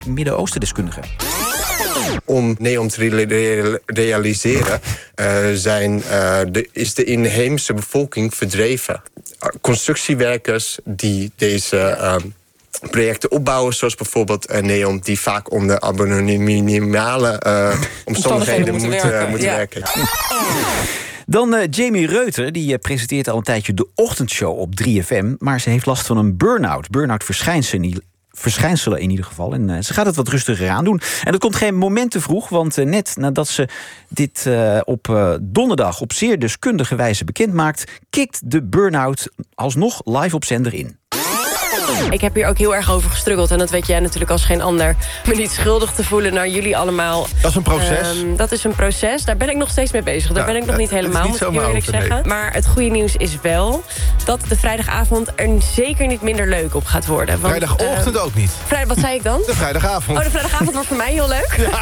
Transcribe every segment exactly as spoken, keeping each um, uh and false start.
Midden-Oosten-deskundige. Om NEOM te realiseren uh, zijn, uh, de, is de inheemse bevolking verdreven. Constructiewerkers die deze uh, projecten opbouwen, zoals bijvoorbeeld uh, NEOM, die vaak onder abnormale uh, omstandigheden moeten, moeten werken. Moeten ja. werken. Dan uh, Jamie Reuter, die uh, presenteert al een tijdje de ochtendshow op drie F M... maar ze heeft last van een burn-out. Burn-out verschijnselen, verschijnselen in ieder geval. En uh, ze gaat het wat rustiger aan doen. En dat komt geen moment te vroeg, want uh, net nadat ze dit uh, op uh, donderdag... op zeer deskundige wijze bekend maakt, kikt de burn-out alsnog live op zender in. Ik heb hier ook heel erg over gestruggeld. En dat weet jij natuurlijk als geen ander. Me niet schuldig te voelen naar jullie allemaal. Dat is een proces. Um, dat is een proces. Daar ben ik nog steeds mee bezig. Daar ja, ben ik nog niet helemaal, niet moet ik heel eerlijk over, zeggen. nee. Maar het goede nieuws is wel dat de vrijdagavond er zeker niet minder leuk op gaat worden. Want, Vrijdagochtend uh, ook niet. Vrijdag, wat zei ik dan? De vrijdagavond. Oh, de vrijdagavond wordt voor mij heel leuk. Ja.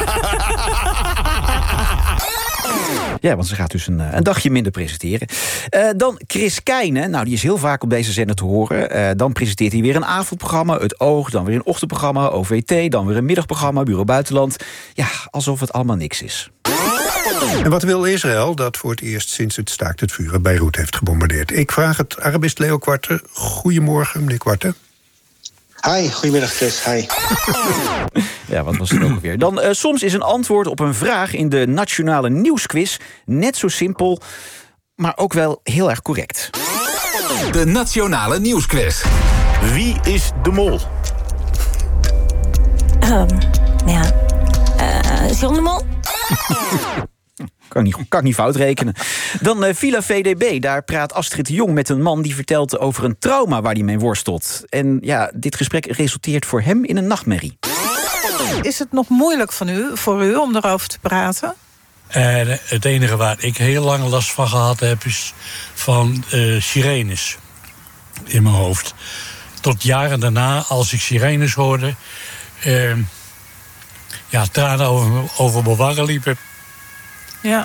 Ja, want ze gaat dus een, een dagje minder presenteren. Uh, dan Chris Keijnen, nou die is heel vaak op deze zender te horen. Uh, dan presenteert hij weer een avondprogramma, Het Oog. Dan weer een ochtendprogramma, O V T. Dan weer een middagprogramma, Bureau Buitenland. Ja, alsof het allemaal niks is. En wat wil Israël dat voor het eerst sinds het staakt het vuren Beirut heeft gebombardeerd? Ik vraag het Arabist Leo Quarte. Goedemorgen, meneer Quarte. Hi, goedemiddag Chris, hi. Ja, wat was het ook weer? Dan, uh, soms is een antwoord op een vraag in de Nationale Nieuwsquiz net zo simpel, maar ook wel heel erg correct. De Nationale Nieuwsquiz. Wie is de mol? Um, ja, uh, John de Mol? Kan ik niet, kan ik niet fout rekenen. Dan uh, Villa V D B. Daar praat Astrid de Jong met een man die vertelt over een trauma waar hij mee worstelt. En ja, dit gesprek resulteert voor hem in een nachtmerrie. Is het nog moeilijk van u, voor u om erover te praten? Uh, het enige waar ik heel lang last van gehad heb is van uh, sirenes in mijn hoofd. Tot jaren daarna, als ik sirenes hoorde, uh, ja, tranen over, over mijn wangen liepen. Ja.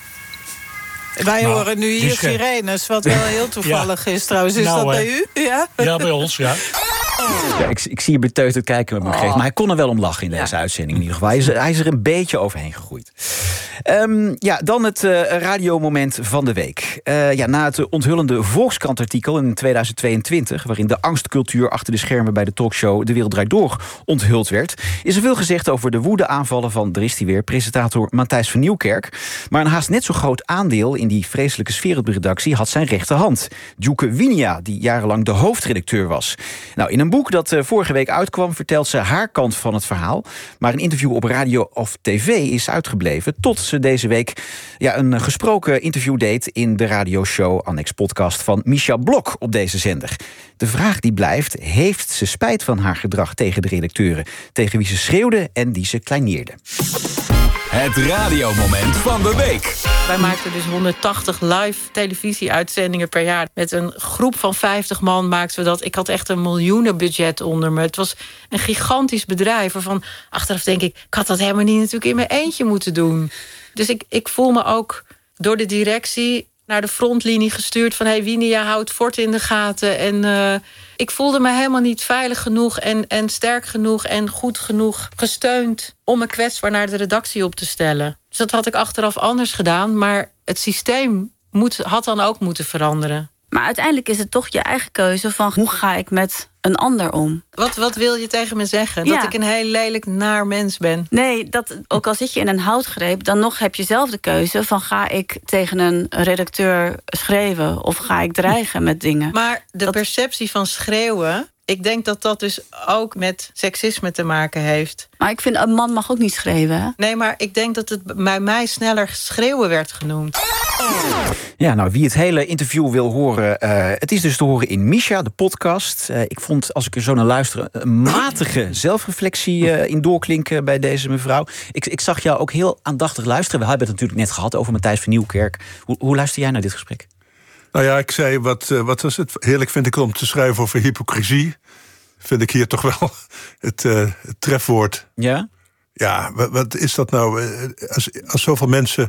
Wij nou, horen nu hier sirenes, wat wel heel toevallig ja. is trouwens. Is nou, dat bij u? Ja, ja bij ons, ja. Ja, ik, ik zie je beteuterd kijken met me geest. Maar hij kon er wel om lachen in deze ja. uitzending in ieder geval. Hij is, hij is er een beetje overheen gegroeid. Um, ja, dan het uh, radiomoment van de week. Uh, ja, na het onthullende Volkskrant-artikel in tweeduizend tweeëntwintig... waarin de angstcultuur achter de schermen bij de talkshow De Wereld Draait Door onthuld werd... is er veel gezegd over de woede-aanvallen van, daar is hij weer, presentator Matthijs van Nieuwkerk. Maar een haast net zo groot aandeel in die vreselijke sfeer op de redactie had zijn rechterhand. Djoeke Winia, die jarenlang de hoofdredacteur was. Nou, in een boek dat uh, vorige week uitkwam vertelt ze haar kant van het verhaal. Maar een interview op radio of tv is uitgebleven tot ze deze week ja, een gesproken interview deed in de radioshow Annex Podcast van Misha Blok op deze zender. De vraag die blijft, heeft ze spijt van haar gedrag tegen de redacteuren, tegen wie ze schreeuwde en die ze kleineerde? Het radiomoment van de week. Wij maakten dus honderdtachtig live televisieuitzendingen per jaar. Met een groep van vijftig man maakten we dat. Ik had echt een miljoenenbudget onder me. Het was een gigantisch bedrijf waarvan achteraf denk ik, ik had dat helemaal niet natuurlijk in mijn eentje moeten doen. Dus ik, ik voel me ook door de directie naar de frontlinie gestuurd van, hey Winia, houd fort in de gaten. En uh, ik voelde me helemaal niet veilig genoeg en, en sterk genoeg en goed genoeg gesteund om me kwetsbaar naar de redactie op te stellen. Dus dat had ik achteraf anders gedaan, maar het systeem moet, had dan ook moeten veranderen. Maar uiteindelijk is het toch je eigen keuze van hoe ga ik met een ander om. Wat, wat wil je tegen me zeggen? Ja. Dat ik een heel lelijk naar mens ben? Nee, dat, ook al zit je in een houtgreep, dan nog heb je zelf de keuze van ga ik tegen een redacteur schreeuwen of ga ik dreigen met dingen. Maar de dat... perceptie van schreeuwen, ik denk dat dat dus ook met seksisme te maken heeft. Maar ik vind, een man mag ook niet schreeuwen. Hè? Nee, maar ik denk dat het bij mij sneller schreeuwen werd genoemd. Ja, nou, wie het hele interview wil horen, uh, het is dus te horen in Misha, de podcast. Uh, ik vond, als ik er zo naar luister, een matige zelfreflectie uh, in doorklinken bij deze mevrouw. Ik, ik zag jou ook heel aandachtig luisteren. We hebben het natuurlijk net gehad over Matthijs van Nieuwkerk. Hoe, hoe luister jij naar dit gesprek? Nou ja, ik zei, wat, uh, wat was het? Heerlijk vind ik om te schrijven over hypocrisie. Vind ik hier toch wel het, uh, het trefwoord. Ja? Ja, wat, wat is dat nou? Als, als zoveel mensen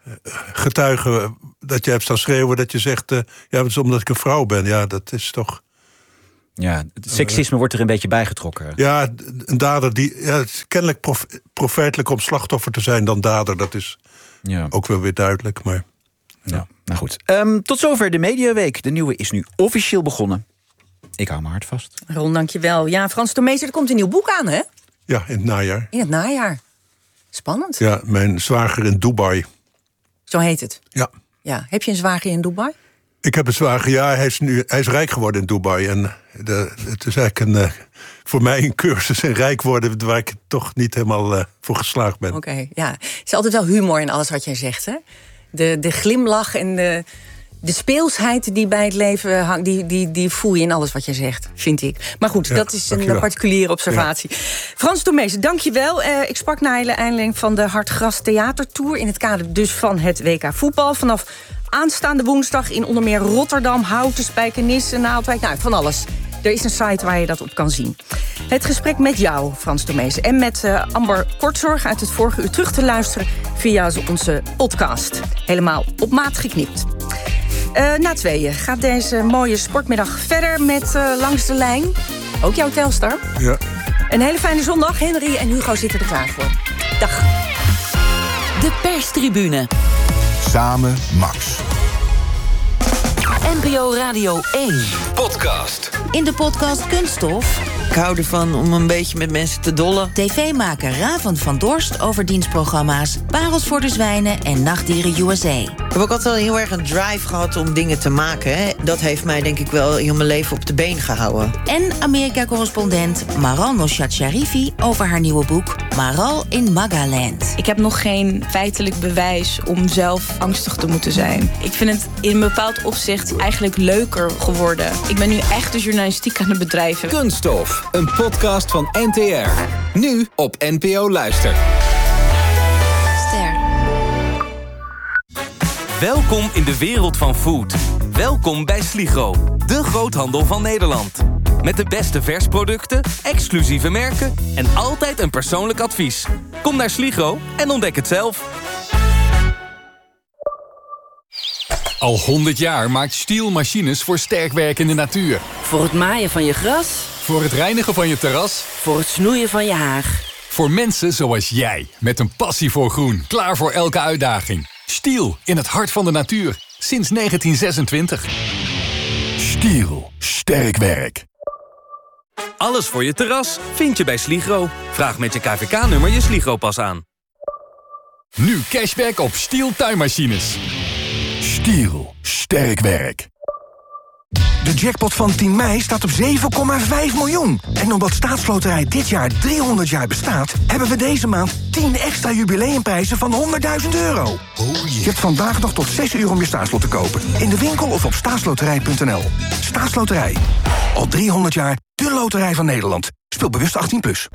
getuigen dat je hebt staan schreeuwen, dat je zegt, uh, ja, het is omdat ik een vrouw ben. Ja, dat is toch, Ja, het seksisme uh, wordt er een beetje bijgetrokken. Ja, een dader die... Ja, het is kennelijk prof, profijtelijk om slachtoffer te zijn dan dader. Dat is ja. ook wel weer duidelijk, maar... Ja, ja nou goed. Um, tot zover de Mediaweek. De nieuwe is nu officieel begonnen. Ik hou me hard vast. Ron, dankjewel. Ja, Frans Tomeester, er komt een nieuw boek aan, hè? Ja, in het najaar. In het najaar. Spannend. Ja, mijn zwager in Dubai. Zo heet het? Ja. Ja. Heb je een zwager in Dubai? Ik heb een zwager, ja. Hij is, nu, hij is rijk geworden in Dubai. En de, het is eigenlijk een, uh, voor mij een cursus in rijk worden... waar ik toch niet helemaal uh, voor geslaagd ben. Oké, okay, ja. Er is altijd wel humor in alles wat jij zegt, hè? De, de glimlach en de... De speelsheid die bij het leven hangt, die, die, die voel je in alles wat je zegt, vind ik. Maar goed, ja, dat is een particuliere observatie. Ja. Frans Tomeester, dank je wel. Uh, ik sprak naar aanleiding van de Hartgras Theatertour... in het kader dus van het W K voetbal. Vanaf aanstaande woensdag in onder meer Rotterdam, Houten, Spijkenisse, Naaldwijk. Nou, van alles. Er is een site waar je dat op kan zien. Het gesprek met jou, Frans Tomeester, en met uh, Amber Kortzorg uit het vorige uur terug te luisteren via onze podcast. Helemaal op maat geknipt. Uh, na tweeën gaat deze mooie sportmiddag verder met uh, Langs de Lijn. Ook jouw Telstar. Ja. Een hele fijne zondag. Henry en Hugo zitten er klaar voor. Dag. De perstribune. Samen Max. N P O Radio één. Podcast. In de podcast Kunststof. Ik hou ervan om een beetje met mensen te dollen. T V-maker Raven van Dorst over dienstprogramma's... Parels voor de Zwijnen en Nachtdieren U S A. Ik heb ook altijd heel erg een drive gehad om dingen te maken. Hè. Dat heeft mij denk ik wel heel mijn leven op de been gehouden. En Amerika-correspondent Maral Noshat Sharifi over haar nieuwe boek... Maral in Magaland. Ik heb nog geen feitelijk bewijs om zelf angstig te moeten zijn. Ik vind het in een bepaald opzicht eigenlijk leuker geworden. Ik ben nu echt de journalistiek aan het bedrijven. Kunststof, een podcast van N T R. Nu op N P O Luister. Ster. Welkom in de wereld van food. Welkom bij Sligro, de groothandel van Nederland. Met de beste versproducten, exclusieve merken en altijd een persoonlijk advies. Kom naar Sligro en ontdek het zelf. Al honderd jaar maakt Stihl machines voor sterk werkende natuur. Voor het maaien van je gras. Voor het reinigen van je terras. Voor het snoeien van je haag. Voor mensen zoals jij, met een passie voor groen. Klaar voor elke uitdaging. Stihl, in het hart van de natuur. Sinds negentien zesentwintig. Stihl, sterk werk. Alles voor je terras vind je bij Sligro. Vraag met je K V K-nummer je Sligro-pas aan. Nu cashback op Stihl tuinmachines. Stihl, sterk werk. De jackpot van tien mei staat op zeven komma vijf miljoen. En omdat Staatsloterij dit jaar driehonderd jaar bestaat... hebben we deze maand tien extra jubileumprijzen van honderdduizend euro. Oh yeah. Je hebt vandaag nog tot zes uur om je staatslot te kopen. In de winkel of op staatsloterij punt n l. Staatsloterij. Al driehonderd jaar de loterij van Nederland. Speel bewust achttien plus.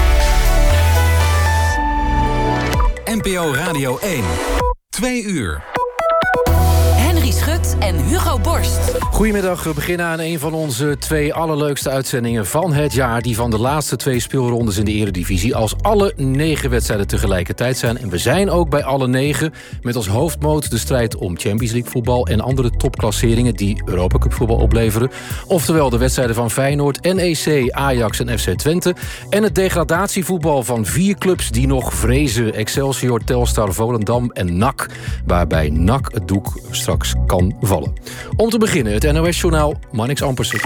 N P O Radio één. Twee uur. Henry Schut en Hugo Borst. Goedemiddag, we beginnen aan een van onze twee allerleukste uitzendingen van het jaar. Die van de laatste twee speelrondes in de Eredivisie. Als alle negen wedstrijden tegelijkertijd zijn. En we zijn ook bij alle negen. Met als hoofdmoot de strijd om Champions League voetbal. En andere topklasseringen die Europa Cup voetbal opleveren. Oftewel de wedstrijden van Feyenoord, N E C, Ajax en F C Twente. En het degradatievoetbal van vier clubs die nog vrezen. Excelsior, Telstar, Volendam en N A C. Waarbij N A C het doek straks kan vallen. Om te beginnen het N O S-journaal, Marnix Ampersen.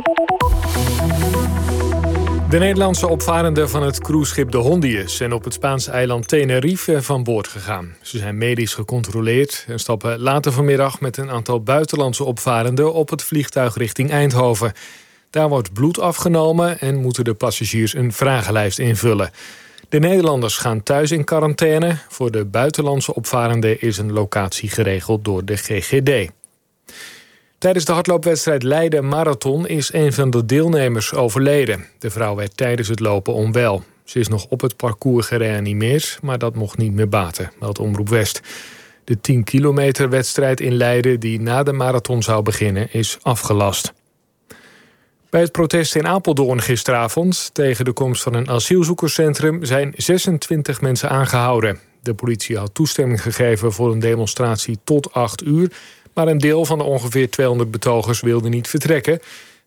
De Nederlandse opvarenden van het cruiseschip de Hondius zijn op het Spaanse eiland Tenerife van boord gegaan. Ze zijn medisch gecontroleerd en stappen later vanmiddag met een aantal buitenlandse opvarenden op het vliegtuig richting Eindhoven. Daar wordt bloed afgenomen en moeten de passagiers een vragenlijst invullen. De Nederlanders gaan thuis in quarantaine. Voor de buitenlandse opvarenden is een locatie geregeld door de G G D. Tijdens de hardloopwedstrijd Leiden Marathon is een van de deelnemers overleden. De vrouw werd tijdens het lopen onwel. Ze is nog op het parcours gereanimeerd, maar dat mocht niet meer baten, meldt Omroep West. De tien kilometer wedstrijd in Leiden, die na de marathon zou beginnen, is afgelast. Bij het protest in Apeldoorn gisteravond tegen de komst van een asielzoekerscentrum zijn zesentwintig mensen aangehouden. De politie had toestemming gegeven voor een demonstratie tot acht uur... maar een deel van de ongeveer tweehonderd betogers wilde niet vertrekken.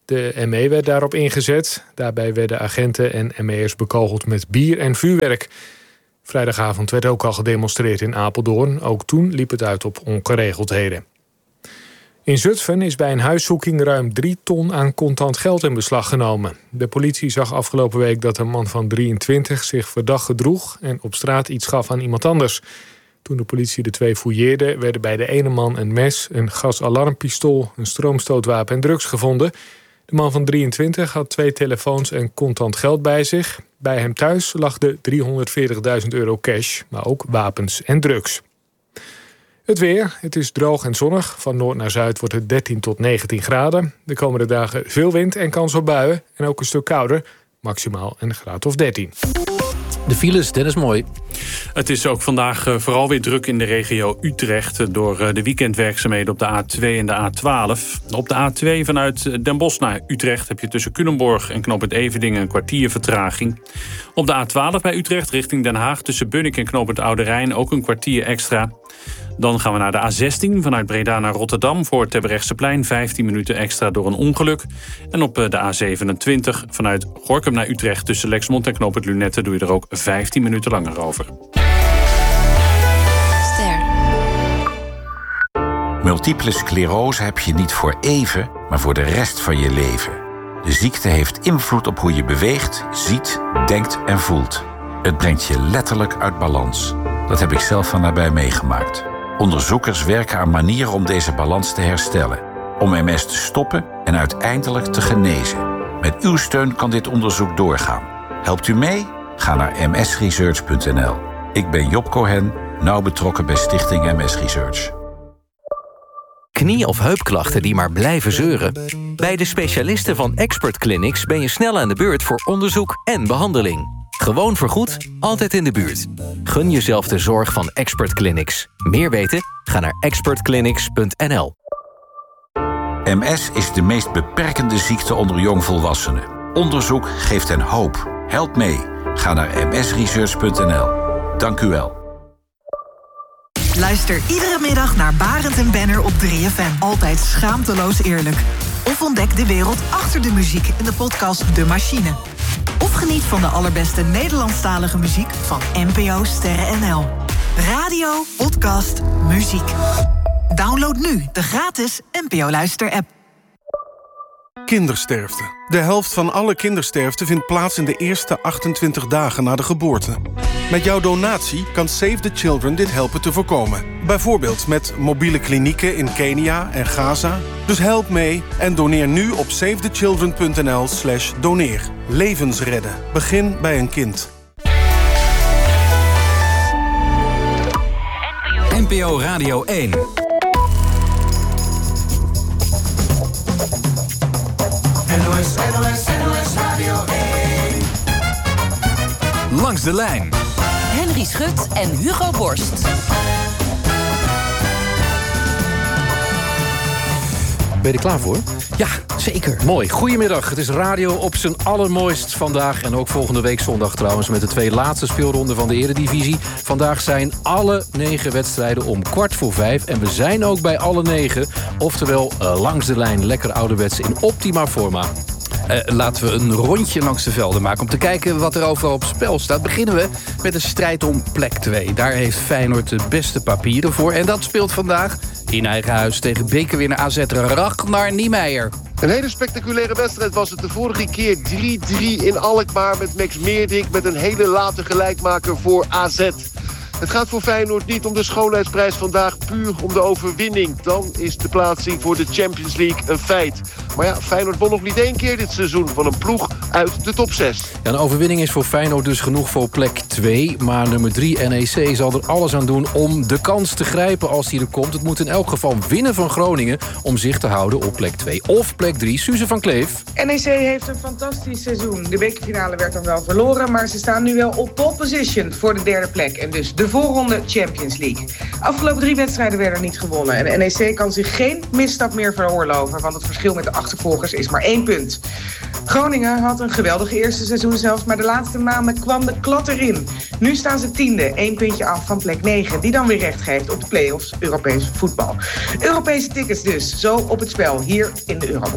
De M E werd daarop ingezet. Daarbij werden agenten en M E'ers bekogeld met bier en vuurwerk. Vrijdagavond werd ook al gedemonstreerd in Apeldoorn. Ook toen liep het uit op ongeregeldheden. In Zutphen is bij een huiszoeking ruim drie ton aan contant geld in beslag genomen. De politie zag afgelopen week dat een man van drieëntwintig zich verdacht gedroeg en op straat iets gaf aan iemand anders. Toen de politie de twee fouilleerde, werden bij de ene man een mes, een gasalarmpistool, een stroomstootwapen en drugs gevonden. De man van drieëntwintig had twee telefoons en contant geld bij zich. Bij hem thuis lag de driehonderdveertigduizend euro cash, maar ook wapens en drugs. Het weer, het is droog en zonnig. Van noord naar zuid wordt het dertien tot negentien graden. De komende dagen veel wind en kans op buien. En ook een stuk kouder, maximaal een graad of dertien. De files, Dennis Mooi. Het is ook vandaag uh, vooral weer druk in de regio Utrecht door uh, de weekendwerkzaamheden op de A twee en de A twaalf. Op de A twee vanuit Den Bosch naar Utrecht heb je tussen Culemborg en Knooppunt Everdingen een kwartier vertraging. Op de A twaalf bij Utrecht richting Den Haag tussen Bunnik en Knooppunt Oude Rijn ook een kwartier extra. Dan gaan we naar de A zestien vanuit Breda naar Rotterdam voor Terbrechtseplein vijftien minuten extra door een ongeluk. En op de A zevenentwintig vanuit Gorinchem naar Utrecht tussen Lexmond en Knooppunt Lunette doe je er ook vijftien minuten langer over. Ster. Multiple sclerose heb je niet voor even, maar voor de rest van je leven. De ziekte heeft invloed op hoe je beweegt, ziet, denkt en voelt. Het brengt je letterlijk uit balans. Dat heb ik zelf van nabij meegemaakt. Onderzoekers werken aan manieren om deze balans te herstellen. Om M S te stoppen en uiteindelijk te genezen. Met uw steun kan dit onderzoek doorgaan. Helpt u mee? Ga naar m s research punt n l. Ik ben Job Cohen, nauw betrokken bij Stichting M S Research. Knie- of heupklachten die maar blijven zeuren? Bij de specialisten van Expert Clinics ben je snel aan de beurt voor onderzoek en behandeling. Gewoon vergoed, altijd in de buurt. Gun jezelf de zorg van Expert Clinics. Meer weten? Ga naar expert clinics punt n l. M S is de meest beperkende ziekte onder jongvolwassenen. Onderzoek geeft hen hoop. Help mee. Ga naar m s research punt n l. Dank u wel. Luister iedere middag naar Barend en Benner op drie F M. Altijd schaamteloos eerlijk. Of ontdek de wereld achter de muziek in de podcast De Machine. Of geniet van de allerbeste Nederlandstalige muziek van N P O Sterren N L. Radio, podcast, muziek. Download nu de gratis N P O Luister-app. Kindersterfte. De helft van alle kindersterfte vindt plaats in de eerste achtentwintig dagen na de geboorte. Met jouw donatie kan Save the Children dit helpen te voorkomen. Bijvoorbeeld met mobiele klinieken in Kenia en Gaza. Dus help mee en doneer nu op save the children punt n l slash doneer. Levens redden. Begin bij een kind. N P O Radio één. N O S, N O S, N O S Radio één. Langs de lijn. Henry Schut en Hugo Borst. Ben je er klaar voor? Ja, zeker. Mooi. Goedemiddag. Het is radio op zijn allermooist vandaag. En ook volgende week zondag trouwens met de twee laatste speelronden van de Eredivisie. Vandaag zijn alle negen wedstrijden om kwart voor vijf. En we zijn ook bij alle negen. Oftewel uh, langs de lijn. Lekker ouderwets in optima forma. Uh, laten we een rondje langs de velden maken om te kijken wat er overal op spel staat. Beginnen we met een strijd om plek twee. Daar heeft Feyenoord de beste papieren voor. En dat speelt vandaag in eigen huis tegen bekerwinnaar A Z Ragnar Niemeyer. Een hele spectaculaire wedstrijd was het de vorige keer. drie drie in Alkmaar met Max Meerdink met een hele late gelijkmaker voor A Z. Het gaat voor Feyenoord niet om de schoonheidsprijs vandaag, puur om de overwinning. Dan is de plaatsing voor de Champions League een feit. Maar ja, Feyenoord won nog niet één keer dit seizoen van een ploeg uit de top zes. Ja, een overwinning is voor Feyenoord dus genoeg voor plek twee. Maar nummer drie N E C zal er alles aan doen om de kans te grijpen als die er komt. Het moet in elk geval winnen van Groningen om zich te houden op plek twee. Of plek drie, Suze van Kleef. N E C heeft een fantastisch seizoen. De bekerfinale werd dan wel verloren, maar ze staan nu wel op pole position voor de derde plek. En dus de voorronde Champions League. Afgelopen drie wedstrijden werden er niet gewonnen. En N E C kan zich geen misstap meer veroorloven, want het verschil met de achtervolgers is maar één punt. Groningen had een geweldige eerste seizoen zelfs, maar de laatste maanden kwam de klad erin. Nu staan ze tiende, één puntje af van plek negen, die dan weer recht geeft op de play-offs Europees voetbal. Europese tickets dus, zo op het spel hier in de Euroborg.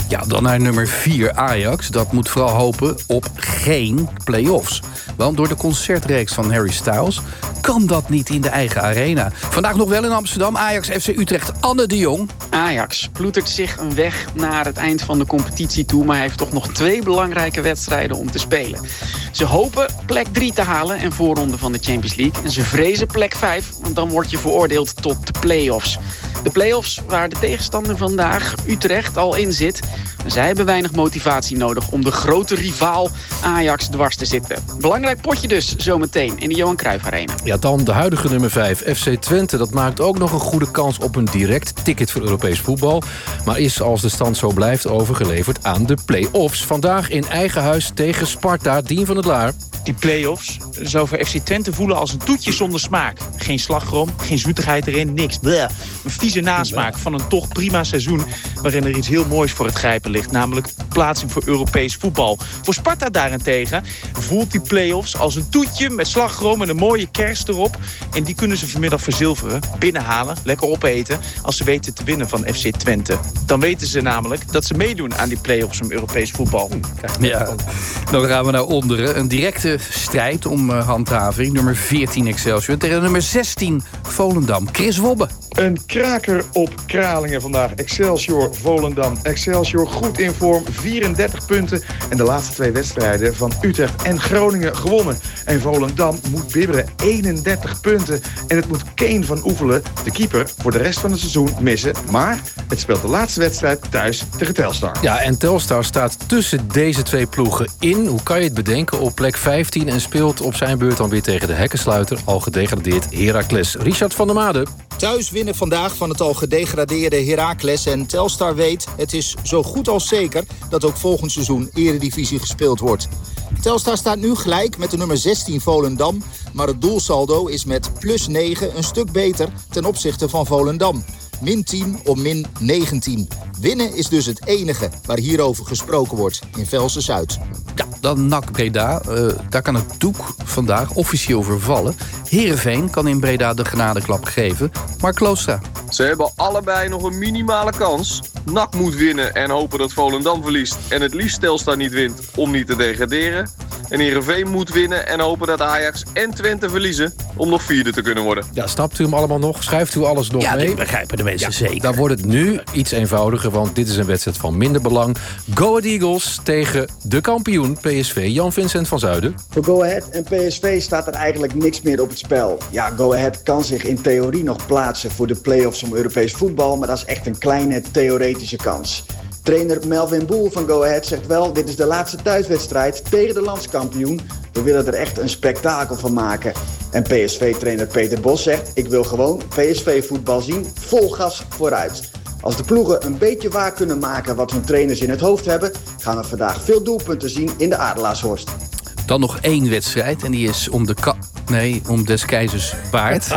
Ja, dan naar nummer vier, Ajax. Dat moet vooral hopen op geen play-offs. Want door de concertreeks van Harry Styles kan dat niet in de eigen arena. Vandaag nog wel in Amsterdam, Ajax F C Utrecht, Anne de Jong. Ajax ploetert zich een weg naar het eind van de competitie toe, maar hij heeft toch nog twee belangrijke wedstrijden om te spelen. Ze hopen plek drie te halen en voorronde van de Champions League. En ze vrezen plek vijf, want dan word je veroordeeld tot de play-offs. De play-offs waar de tegenstander vandaag, Utrecht, al in zit. Zij hebben weinig motivatie nodig om de grote rivaal Ajax dwars te zitten. Belangrijk potje dus, zometeen in de Johan Cruijff Arena. Ja, dan de huidige nummer vijf, F C Twente. Dat maakt ook nog een goede kans op een direct ticket voor Europees voetbal. Maar is, als de stand zo blijft, overgeleverd aan de play-offs. Vandaag in eigen huis tegen Sparta, Dien van het Laar. Die play-offs zou voor F C Twente voelen als een toetje zonder smaak. Geen slagroom, geen zoetigheid erin, niks. Bleh. Een vieze nasmaak van een toch prima seizoen waarin er iets heel moois voor het grijpen ligt. Namelijk plaatsing voor Europees voetbal. Voor Sparta daarentegen voelt die play-offs als een toetje met slagroom en een mooie kerst erop. En die kunnen ze vanmiddag verzilveren, binnenhalen, lekker opeten als ze weten te winnen van F C Twente. Dan weten ze namelijk dat ze meedoen aan die play-offs om Europees voetbal. Ja, dan gaan we naar onderen. Een directe strijd om uh, handhaving. Nummer veertien Excelsior tegen nummer zestien Volendam. Chris Wobbe. Een kraker op Kralingen vandaag. Excelsior, Volendam. Excelsior goed in vorm, vierendertig punten. En de laatste twee wedstrijden van Utrecht en Groningen gewonnen. En Volendam moet bibberen, eenendertig punten. En het moet Kane van Oefelen, de keeper, voor de rest van het seizoen missen. Maar het speelt de laatste wedstrijd thuis tegen Telstar. Ja, en Telstar staat tussen deze twee ploegen in. Hoe kan je het bedenken? Op plek vijftien en speelt op zijn beurt dan weer tegen de hekkensluiter, al gedegradeerd Heracles. Richard van der Made. Thuis winnen vandaag van het al gedegradeerde Heracles. En Telstar weet, het is zo goed als zeker dat ook volgend seizoen Eredivisie gespeeld wordt. Telstar staat nu gelijk met de nummer zestien Volendam. Maar het doelsaldo is met plus negen een stuk beter ten opzichte van Volendam. min tien op min negentien. Winnen is dus het enige waar hierover gesproken wordt in Velsen-Zuid. Ja, dan N A C Breda. Uh, daar kan het doek vandaag officieel vervallen. Heerenveen kan in Breda de genadeklap geven. Mark Kloostra. Ze hebben allebei nog een minimale kans. N A C moet winnen en hopen dat Volendam verliest. En het liefst Telstar niet wint om niet te degraderen. En Heerenveen moet winnen en hopen dat Ajax en Twente verliezen om nog vierde te kunnen worden. Ja, snapt u hem allemaal nog? Schrijft u alles nog ja, mee? Ja, begrijpen de mensen ja, zeker. Dan wordt het nu iets eenvoudiger, want dit is een wedstrijd van minder belang. Go Ahead Eagles tegen de kampioen P S V, Jan-Vincent van Zuiden. Voor Go Ahead en P S V staat er eigenlijk niks meer op het spel. Ja, Go Ahead kan zich in theorie nog plaatsen voor de play-offs om Europees voetbal, maar dat is echt een kleine theoretische kans. Trainer Melvin Boel van Go Ahead zegt wel, dit is de laatste thuiswedstrijd tegen de landskampioen. We willen er echt een spektakel van maken. En P S V-trainer Peter Bos zegt, ik wil gewoon P S V-voetbal zien, vol gas vooruit. Als de ploegen een beetje waar kunnen maken wat hun trainers in het hoofd hebben, gaan we vandaag veel doelpunten zien in de Adelaarshorst. Dan nog één wedstrijd en die is om de kat. Nee, om des keizers baard.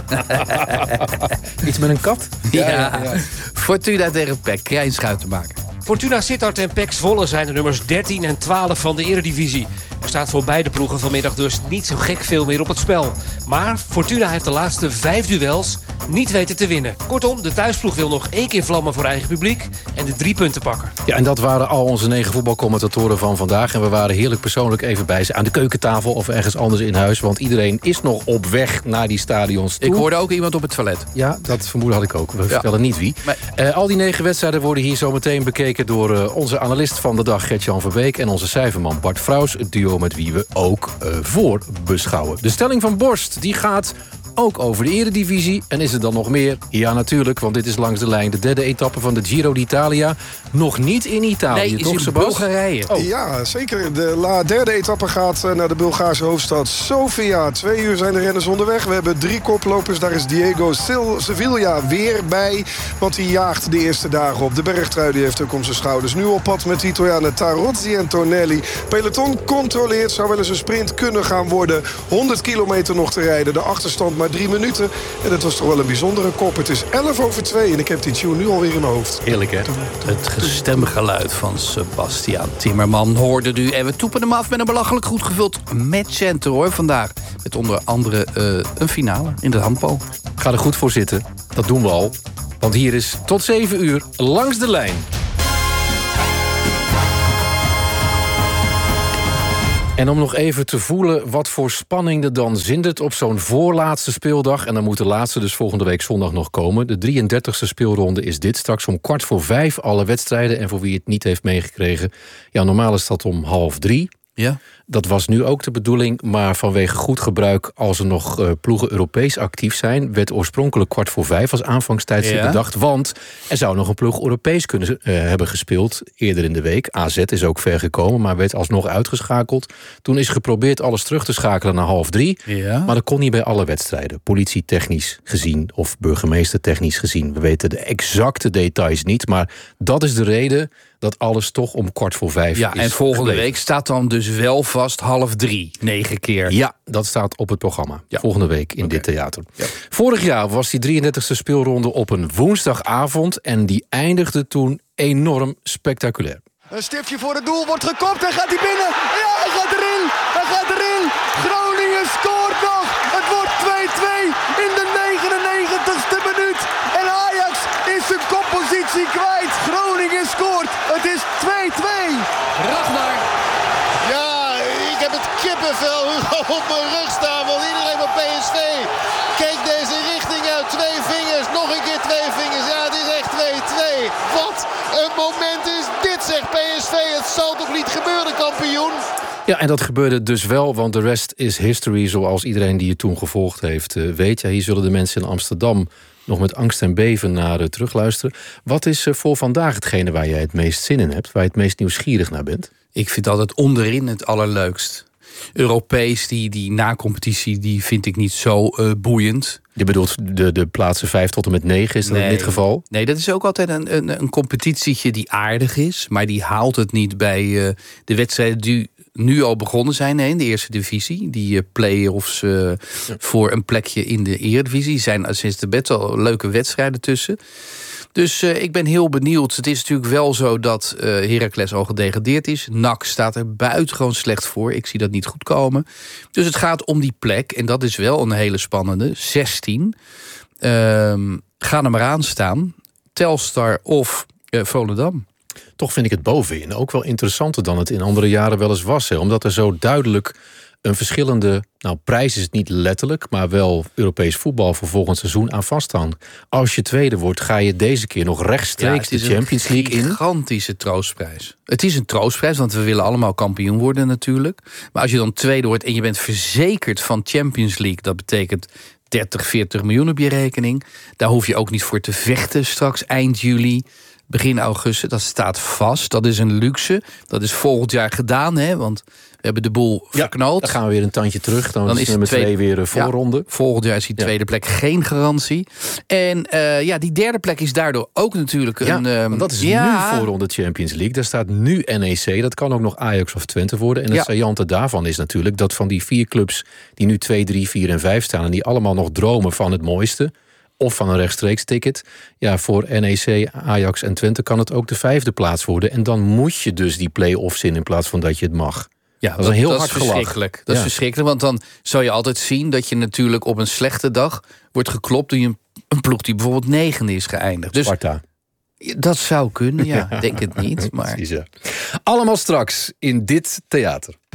Iets met een kat? Ja, ja, ja. Fortuna tegen P E C, Krijnschuit te maken. Fortuna Sittard en P E C Zwolle zijn de nummers dertien en twaalf van de Eredivisie. Er staat voor beide ploegen vanmiddag dus niet zo gek veel meer op het spel. Maar Fortuna heeft de laatste vijf duels niet weten te winnen. Kortom, de thuisploeg wil nog één keer vlammen voor eigen publiek en de drie punten pakken. Ja, en dat waren al onze negen voetbalcommentatoren van vandaag. En we waren heerlijk persoonlijk even bij ze aan de keukentafel of ergens anders in huis. Want iedereen is nog op weg naar die stadions toe. Ik hoorde ook iemand op het toilet. Ja, dat vermoeden had ik ook. We ja. vertellen niet wie. Nee. Uh, al die negen wedstrijden worden hier zo meteen bekeken door uh, onze analist van de dag Gert-Jan Verbeek en onze cijferman Bart Vrouws. Het duo met wie we ook uh, voor beschouwen. De stelling van Borst die gaat ook over de Eredivisie. En is er dan nog meer? Ja, natuurlijk, want dit is langs de lijn de derde etappe van de Giro d'Italia. Nog niet in Italië, nee, toch, is in Bulgarije. Oh. Ja, zeker. De la derde etappe gaat naar de Bulgaarse hoofdstad Sofia. Twee uur zijn de renners onderweg. We hebben drie koplopers. Daar is Diego Sevilla weer bij. Want hij jaagt de eerste dagen op. De bergtrui die heeft ook om zijn schouders. Nu op pad met Italianen Tarozzi en Tonelli. Peloton controleert. Zou wel eens een sprint kunnen gaan worden. honderd kilometer nog te rijden. De achterstand maar drie minuten. En dat was toch wel een bijzondere kop. Het is elf over twee en ik heb die tune nu alweer in mijn hoofd. Heerlijk, hè? Het stemgeluid van Sebastian Timmerman hoorde u. En we toepen hem af met een belachelijk goed gevuld matchcenter, hoor, vandaag. Met onder andere uh, een finale in de handbal. Ga er goed voor zitten. Dat doen we al. Want hier is tot zeven uur Langs de Lijn. En om nog even te voelen wat voor spanning er dan zindert op zo'n voorlaatste speeldag. En dan moet de laatste dus volgende week zondag nog komen. De drieëndertigste speelronde is dit. Straks om kwart voor vijf alle wedstrijden. En voor wie het niet heeft meegekregen, ja, normaal is dat om half drie. Ja. Dat was nu ook de bedoeling, maar vanwege goed gebruik... als er nog uh, ploegen Europees actief zijn... werd oorspronkelijk kwart voor vijf als aanvangstijdstip ja. bedacht. Want er zou nog een ploeg Europees kunnen uh, hebben gespeeld eerder in de week. A Z is ook ver gekomen, maar werd alsnog uitgeschakeld. Toen is geprobeerd alles terug te schakelen naar half drie. Ja. Maar dat kon niet bij alle wedstrijden. Politietechnisch gezien of burgemeestertechnisch gezien. We weten de exacte details niet, maar dat is de reden... dat alles toch om kwart voor vijf ja, is en volgende gebleven. week staat dan dus wel vast half drie, negen keer. Ja, dat staat op het programma. Ja. Volgende week in okay. dit theater. Ja. Vorig jaar was die drieëndertigste speelronde op een woensdagavond... en die eindigde toen enorm spectaculair. Een stiftje voor het doel, wordt gekopt en gaat hij binnen. Ja, hij gaat erin, hij gaat erin. Groningen scoort nog. Het wordt twee-twee in de negenennegentigste minuut. En Ajax is zijn koppositie kwijt. Groningen scoort. Het is twee-twee. Ragnar. Ja, ik heb het kippenvel op mijn rug staan. Want iedereen bij P S V keek deze richting uit. Twee vingers, nog een keer twee vingers. Ja, het is echt twee-twee. Wat een moment is dit, zegt P S V. Het zal toch niet gebeuren, kampioen? Ja, en dat gebeurde dus wel, want de rest is history... zoals iedereen die het toen gevolgd heeft uh, weet. Ja, hier zullen de mensen in Amsterdam nog met angst en beven naar uh, terugluisteren. Wat is uh, voor vandaag hetgene waar jij het meest zin in hebt? Waar je het meest nieuwsgierig naar bent? Ik vind altijd onderin het allerleukst. Europees, die, die na-competitie, die vind ik niet zo uh, boeiend. Je bedoelt de, de plaatsen vijf tot en met negen, is dat nee, in dit geval? Nee, dat is ook altijd een, een, een competitietje die aardig is. Maar die haalt het niet bij uh, de wedstrijden die nu al begonnen zijn, hè, in de eerste divisie. Die uh, play-offs uh, ja. voor een plekje in de eredivisie. Zijn sinds de bed al leuke wedstrijden tussen. Dus uh, ik ben heel benieuwd. Het is natuurlijk wel zo dat uh, Heracles al gedegradeerd is. N A C staat er buitengewoon slecht voor. Ik zie dat niet goed komen. Dus het gaat om die plek. En dat is wel een hele spannende. zestien. Uh, ga er maar aan staan. Telstar of uh, Volendam. Toch vind ik het bovenin ook wel interessanter dan het in andere jaren wel eens was. Hè? Omdat er zo duidelijk een verschillende, nou prijs is het niet letterlijk... maar wel Europees voetbal voor volgend seizoen aan vaststaan. Als je tweede wordt, ga je deze keer nog rechtstreeks ja, de Champions League in. Het is een gigantische troostprijs. Het is een troostprijs, want we willen allemaal kampioen worden natuurlijk. Maar als je dan tweede wordt en je bent verzekerd van Champions League... dat betekent dertig, veertig miljoen op je rekening. Daar hoef je ook niet voor te vechten straks eind juli... begin augustus, dat staat vast. Dat is een luxe. Dat is volgend jaar gedaan, hè? Want we hebben de boel verknald. Ja, dan gaan we weer een tandje terug. Dan, dan is nummer twee weer een voorronde. Ja, volgend jaar is die tweede ja. plek geen garantie. En uh, ja, die derde plek is daardoor ook natuurlijk ja, een... Um, dat is ja. nu voorronde Champions League. Daar staat nu N E C. Dat kan ook nog Ajax of Twente worden. En het ja. saillante daarvan is natuurlijk dat van die vier clubs... die nu twee, drie, vier en vijf staan... en die allemaal nog dromen van het mooiste... of van een rechtstreeks ticket. Ja, voor N E C, Ajax en Twente kan het ook de vijfde plaats worden. En dan moet je dus die play-offs in in plaats van dat je het mag. Ja, dat is een heel dat hard is verschrikkelijk. gelach. Dat ja. is verschrikkelijk, want dan zou je altijd zien... dat je natuurlijk op een slechte dag wordt geklopt... door een, een ploeg die bijvoorbeeld negende is geëindigd. Dus Sparta. Dat zou kunnen, ja. Denk het niet, maar... Precies, ja. Allemaal straks in dit theater.